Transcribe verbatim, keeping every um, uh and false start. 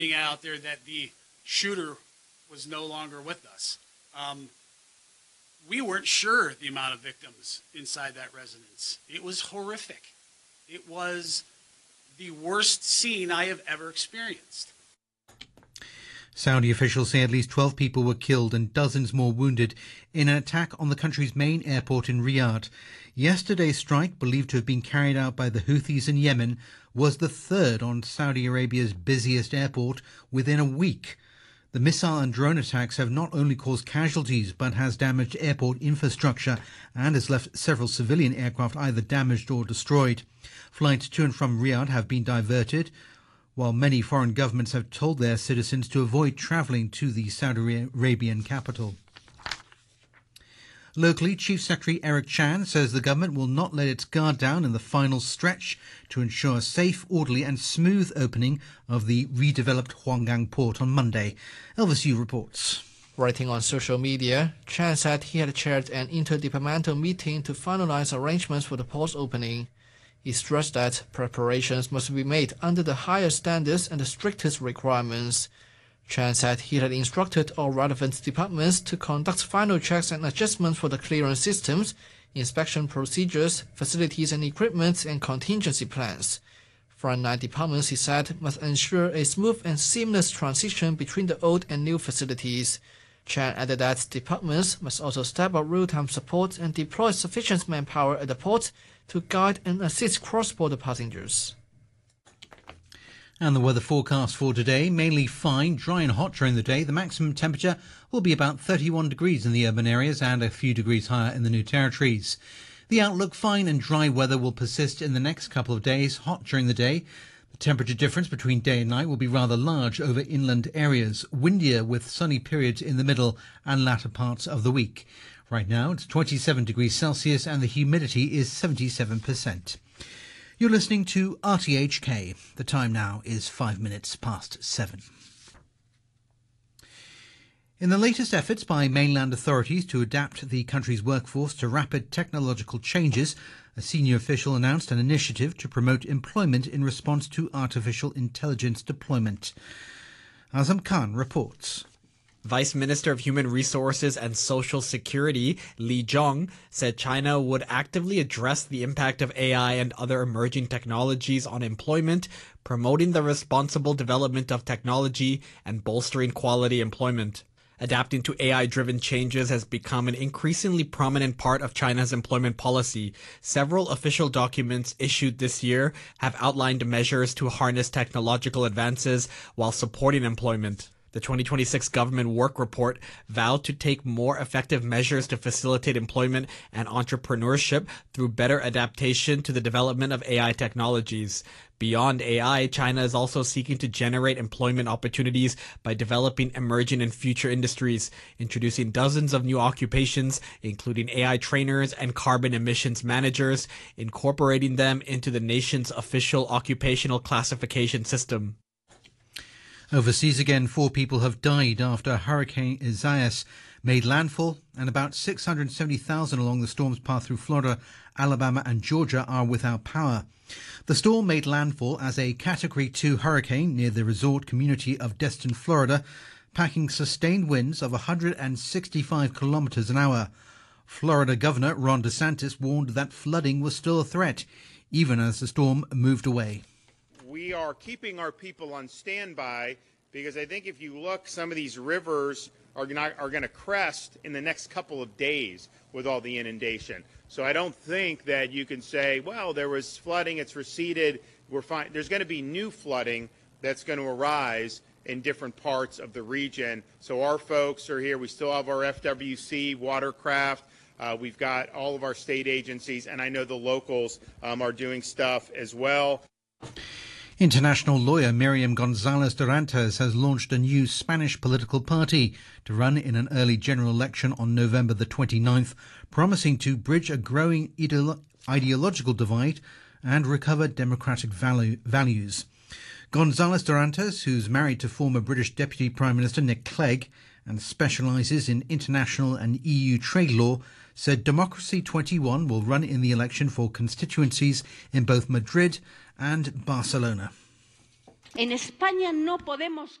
out there that the shooter was no longer with us. Um, we weren't sure the amount of victims inside that residence. It was horrific. It was the worst scene I have ever experienced. Saudi officials say at least twelve people were killed and dozens more wounded in an attack on the country's main airport in Riyadh. Yesterday's strike, believed to have been carried out by the Houthis in Yemen, was the third on Saudi Arabia's busiest airport within a week. The missile and drone attacks have not only caused casualties but has damaged airport infrastructure and has left several civilian aircraft either damaged or destroyed. Flights to and from Riyadh have been diverted, while many foreign governments have told their citizens to avoid travelling to the Saudi Arabian capital. Locally, Chief Secretary Eric Chan says the government will not let its guard down in the final stretch to ensure a safe, orderly and smooth opening of the redeveloped Huanggang port on Monday. Elvis Yu reports. Writing on social media, Chan said he had chaired an interdepartmental meeting to finalize arrangements for the port's opening. He stressed that preparations must be made under the highest standards and the strictest requirements. Chan said he had instructed all relevant departments to conduct final checks and adjustments for the clearance systems, inspection procedures, facilities and equipment, and contingency plans. Frontline departments, he said, must ensure a smooth and seamless transition between the old and new facilities. Chan added that departments must also step up real-time support and deploy sufficient manpower at the port to guide and assist cross-border passengers. And the weather forecast for today, mainly fine, dry and hot during the day. The maximum temperature will be about thirty-one degrees in the urban areas and a few degrees higher in the New Territories. The outlook, fine and dry weather will persist in the next couple of days, hot during the day. The temperature difference between day and night will be rather large over inland areas, windier with sunny periods in the middle and latter parts of the week. Right now it's twenty-seven degrees Celsius and the humidity is seventy-seven percent. You're listening to R T H K. The time now is five minutes past seven. In the latest efforts by mainland authorities to adapt the country's workforce to rapid technological changes, a senior official announced an initiative to promote employment in response to artificial intelligence deployment. Azam Khan reports. Vice Minister of Human Resources and Social Security, Li Zhong, said China would actively address the impact of A I and other emerging technologies on employment, promoting the responsible development of technology and bolstering quality employment. Adapting to A I-driven changes has become an increasingly prominent part of China's employment policy. Several official documents issued this year have outlined measures to harness technological advances while supporting employment. The twenty twenty-six Government Work Report vowed to take more effective measures to facilitate employment and entrepreneurship through better adaptation to the development of A I technologies. Beyond A I, China is also seeking to generate employment opportunities by developing emerging and future industries, introducing dozens of new occupations, including A I trainers and carbon emissions managers, incorporating them into the nation's official occupational classification system. Overseas again, four people have died after Hurricane Isaias made landfall, and about six hundred seventy thousand along the storm's path through Florida, Alabama and Georgia are without power. The storm made landfall as a Category two hurricane near the resort community of Destin, Florida, packing sustained winds of one hundred sixty-five kilometers an hour. Florida Governor Ron DeSantis warned that flooding was still a threat, even as the storm moved away. We are keeping our people on standby because I think if you look, some of these rivers are not, are going to crest in the next couple of days with all the inundation. So I don't think that you can say, well, there was flooding, it's receded, we're fine. There's going to be new flooding that's going to arise in different parts of the region. So our folks are here. We still have our F W C, Watercraft. Uh, we've got all of our state agencies, and I know the locals um, are doing stuff as well. International lawyer Miriam González Dorantes has launched a new Spanish political party to run in an early general election on November the twenty-ninth, promising to bridge a growing ideolo- ideological divide and recover democratic value- values. González Dorantes, who's married to former British Deputy Prime Minister Nick Clegg and specialises in international and E U trade law, said Democracy twenty-one will run in the election for constituencies in both Madrid and Barcelona. En España no podemos